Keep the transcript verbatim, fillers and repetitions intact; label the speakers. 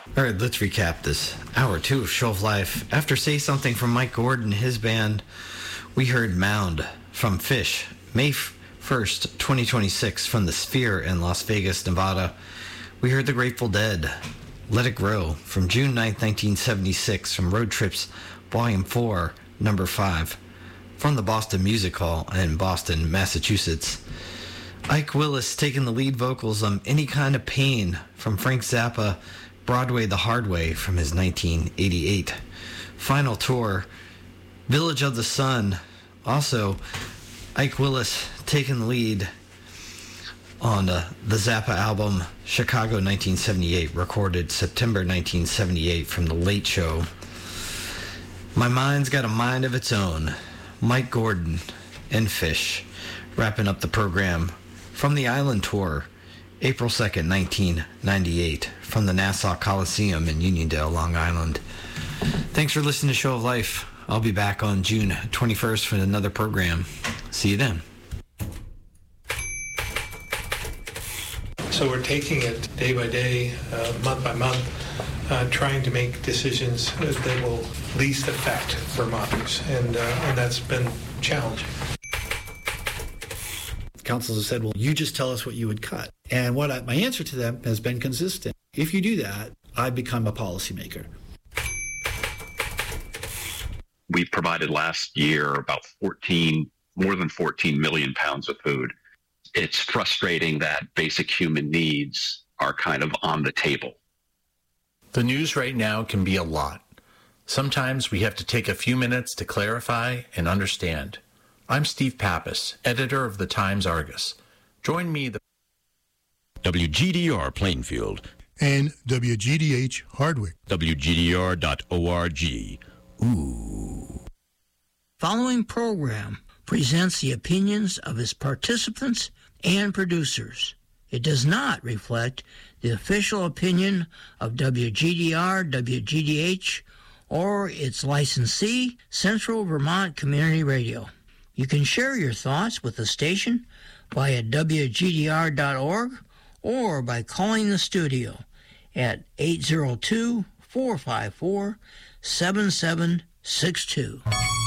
Speaker 1: All right, let's recap this hour two of Show of Life. After Say Something from Mike Gordon and his band, we heard Mound from Fish, May first, twenty twenty-six, from the Sphere in Las Vegas, Nevada. We heard The Grateful Dead, Let It Grow, from June ninth, nineteen seventy-six, from Road Trips, Volume four, Number five, from the Boston Music Hall in Boston, Massachusetts. Ike Willis taking the lead vocals on Any Kind of Pain from Frank Zappa, Broadway the Hard Way from his nineteen eighty-eight final tour. Village of the Sun, also Ike Willis taking the lead on uh, the Zappa album Chicago nineteen seventy-eight, recorded September nineteen seventy-eight from The Late Show. My Mind's Got a Mind of Its Own, Mike Gordon and Fish, wrapping up the program from the Island Tour, April second, nineteen ninety-eight, from the Nassau Coliseum in Uniondale, Long Island. Thanks for listening to Show of Life. I'll be back on June twenty-first for another program. See you then.
Speaker 2: So we're taking it day by day, uh, month by month, uh, trying to make decisions that will least affect Vermonters, and uh, and that's been a challenge.
Speaker 3: Councils have said, well, you just tell us what you would cut. And what I, my answer to them has been consistent. If you do that, I become a policymaker.
Speaker 4: We provided last year about fourteen, more than fourteen million pounds of food. It's frustrating that basic human needs are kind of on the table.
Speaker 5: The news right now can be a lot. Sometimes we have to take a few minutes to clarify and understand. I'm Steve Pappas, editor of the Times-Argus. Join me the
Speaker 6: W G D R Plainfield
Speaker 7: and W G D H Hardwick.
Speaker 6: W G D R dot org. Ooh.
Speaker 8: Following program presents the opinions of its participants and producers. It does not reflect the official opinion of W G D R, W G D H, or its licensee, Central Vermont Community Radio. You can share your thoughts with the station via W G D R dot org or by calling the studio at eight zero two, four five four, seven seven six two.